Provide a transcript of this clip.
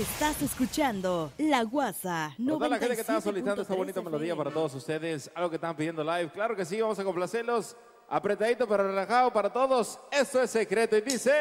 Estás escuchando La Guasa 97.3. Toda la gente que estaba solicitando esta bonita melodía para todos ustedes, algo que están pidiendo live, claro que sí, vamos a complacerlos. Apretadito pero relajado para todos, esto es Secreto y dice...